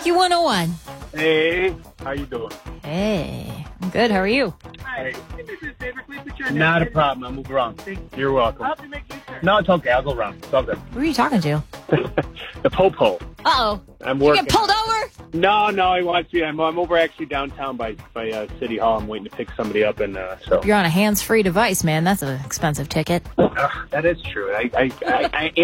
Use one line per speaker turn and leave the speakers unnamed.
Rescue 101.
Hey, how you doing?
Hey, I'm good. How are you?
Hey. Not a problem. I'll move around. You're welcome. No, it's okay. I'll go around. It's all good.
Who are you talking to?
The Popo.
Uh-oh.
I'm
You
working.
get pulled over?
No, he wants me. I'm over actually downtown by City Hall. I'm waiting to pick somebody up, and so.
You're on a hands-free device, man. That's an expensive ticket.
That is true. I